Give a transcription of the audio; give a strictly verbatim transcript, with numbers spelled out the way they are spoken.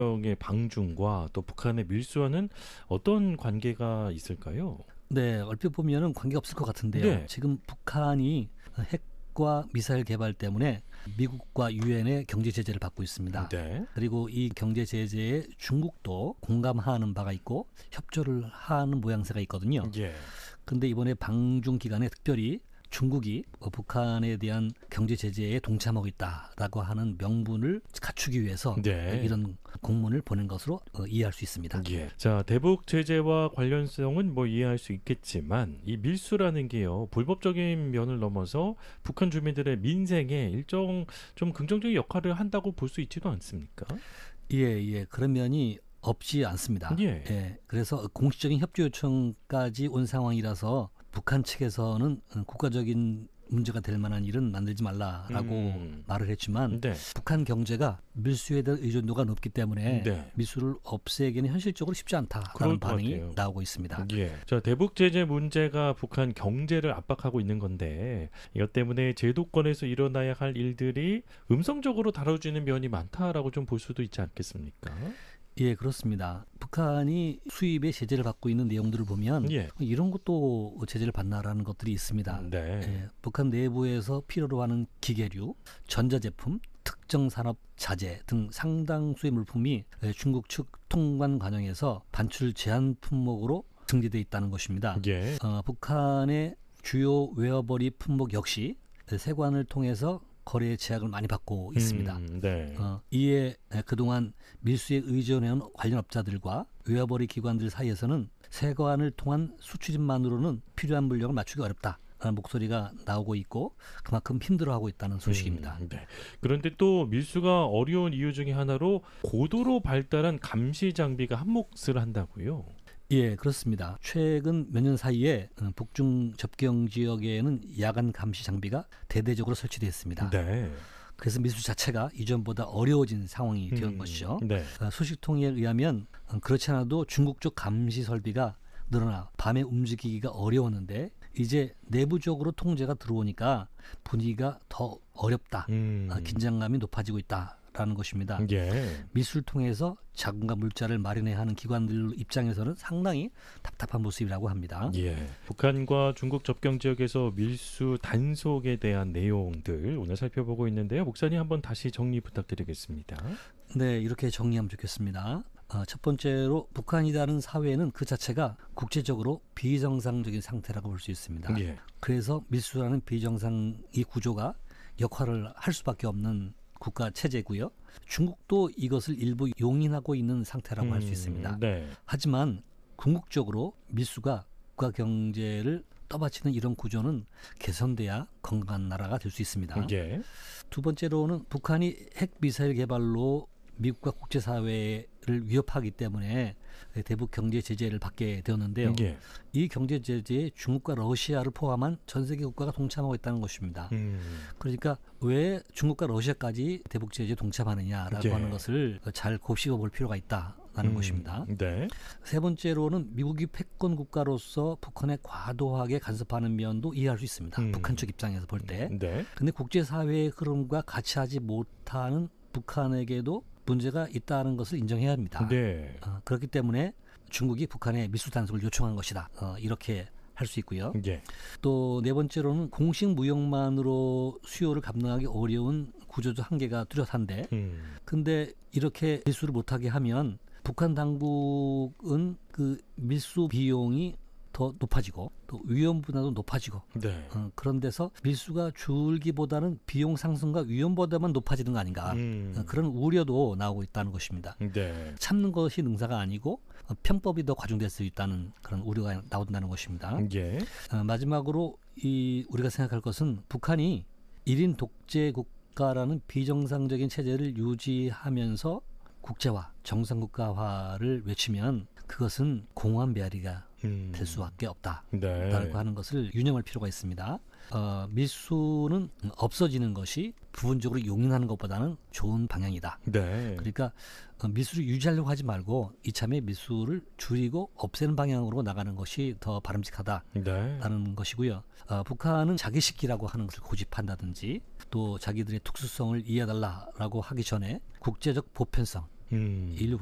의 방중과 또 북한의 밀수와는 어떤 관계가 있을까요? 네, 얼핏 보면은 관계가 없을 것 같은데요. 네. 지금 북한이 핵과 미사일 개발 때문에 미국과 유엔의 경제 제재를 받고 있습니다. 네. 그리고 이 경제 제재에 중국도 공감하는 바가 있고 협조를 하는 모양새가 있거든요. 예. 그런데 이번에 방중 기간에 특별히 중국이 북한에 대한 경제 제재에 동참하고 있다라고 하는 명분을 갖추기 위해서 네. 이런 공문을 보낸 것으로 이해할 수 있습니다. 예. 자, 대북 제재와 관련성은 뭐 이해할 수 있겠지만 이 밀수라는 게요, 불법적인 면을 넘어서 북한 주민들의 민생에 일정 좀 긍정적인 역할을 한다고 볼 수 있지도 않습니까? 예, 예. 그런 면이 없지 않습니다. 예. 예. 그래서 공식적인 협조 요청까지 온 상황이라서 북한 측에서는 국가적인 문제가 될 만한 일은 만들지 말라라고 음. 말을 했지만 네. 북한 경제가 밀수에 대한 의존도가 높기 때문에 네. 밀수를 없애기는 현실적으로 쉽지 않다라는 반응이 같아요. 나오고 있습니다. 예. 자, 대북 제재 문제가 북한 경제를 압박하고 있는 건데 이것 때문에 제도권에서 일어나야 할 일들이 음성적으로 다뤄지는 면이 많다라고 좀 볼 수도 있지 않겠습니까? 예, 그렇습니다. 북한이 수입에 제재를 받고 있는 내용들을 보면 예. 이런 것도 제재를 받나라는 것들이 있습니다. 네. 예, 북한 내부에서 필요로 하는 기계류, 전자제품, 특정 산업 자재 등 상당수의 물품이 중국 측 통관 과정에서 반출 제한 품목으로 등재되어 있다는 것입니다. 예. 어, 북한의 주요 웨어버리 품목 역시 세관을 통해서 거래의 제약을 많이 받고 있습니다. 음, 네. 어, 이에 그동안 밀수에 의존해온 관련 업자들과 웨어버리 기관들 사이에서는 세관을 통한 수출입만으로는 필요한 물량을 맞추기 어렵다라는 목소리가 나오고 있고 그만큼 힘들어하고 있다는 소식입니다. 음, 네. 그런데 또 밀수가 어려운 이유 중에 하나로 고도로 발달한 감시 장비가 한몫을 한다고요? 예, 그렇습니다. 최근 몇 년 사이에 북중 접경 지역에는 야간 감시 장비가 대대적으로 설치되었습니다. 네. 그래서 밀수 자체가 이전보다 어려워진 상황이 된 음, 것이죠. 네. 소식통에 의하면 그렇지 않아도 중국 쪽 감시 설비가 늘어나 밤에 움직이기가 어려웠는데 이제 내부적으로 통제가 들어오니까 분위기가 더 어렵다. 음. 긴장감이 높아지고 있다. 라는 것입니다. 예. 밀수를 통해서 자금과 물자를 마련해야 하는 기관들 입장에서는 상당히 답답한 모습이라고 합니다. 예. 북한과 중국 접경 지역에서 밀수 단속에 대한 내용들 오늘 살펴보고 있는데요. 목사님 한번 다시 정리 부탁드리겠습니다. 네, 이렇게 정리하면 좋겠습니다. 어, 첫 번째로 북한이라는 사회는 그 자체가 국제적으로 비정상적인 상태라고 볼 수 있습니다. 예. 그래서 밀수라는 비정상의 구조가 역할을 할 수밖에 없는 국가 체제고요. 중국도 이것을 일부 용인하고 있는 상태라고 음, 할 수 있습니다. 네. 하지만 궁극적으로 밀수가 국가 경제를 떠받치는 이런 구조는 개선돼야 건강한 나라가 될 수 있습니다. 예. 두 번째로는 북한이 핵 미사일 개발로 미국과 국제사회를 위협하기 때문에 대북 경제 제재를 받게 되었는데요. 예. 이 경제 제재에 중국과 러시아를 포함한 전 세계 국가가 동참하고 있다는 것입니다. 음. 그러니까 왜 중국과 러시아까지 대북 제재에 동참하느냐라고 예. 하는 것을 잘 곱씹어 볼 필요가 있다는 음, 것입니다. 네. 세 번째로는 미국이 패권 국가로서 북한에 과도하게 간섭하는 면도 이해할 수 있습니다. 음. 북한 쪽 입장에서 볼 때. 네. 근데 국제사회의 흐름과 같이 하지 못하는 북한에게도 문제가 있다는 것을 인정해야 합니다. 네. 어, 그렇기 때문에 중국이 북한에 밀수 단속을 요청한 것이다. 어, 이렇게 할 수 있고요. 예. 또 네 번째로는 공식 무역만으로 수요를 감당하기 어려운 구조적 한계가 뚜렷한데 음. 근데 이렇게 밀수를 못하게 하면 북한 당국은 그 밀수 비용이 더 높아지고 또 위험 분야도 높아지고 네. 어, 그런 데서 밀수가 줄기보다는 비용 상승과 위험보다만 높아지는 거 아닌가 음. 어, 그런 우려도 나오고 있다는 것입니다. 네. 참는 것이 능사가 아니고 어, 편법이 더 과중될 수 있다는 그런 우려가 나온다는 것입니다. 예. 어, 마지막으로 이 우리가 생각할 것은 북한이 일인 독재 국가라는 비정상적인 체제를 유지하면서 국제화, 정상국가화를 외치면 그것은 공허한 메아리가 음. 될 수밖에 없다라고 네. 하는 것을 유념할 필요가 있습니다. 어, 밀수는 없어지는 것이 부분적으로 용인하는 것보다는 좋은 방향이다. 네. 그러니까 어, 밀수를 유지하려고 하지 말고 이참에 밀수를 줄이고 없애는 방향으로 나가는 것이 더 바람직하다라는 네. 것이고요. 어, 북한은 자기식기라고 하는 것을 고집한다든지 또 자기들의 특수성을 이해해달라고 하기 전에 국제적 보편성 음. 인류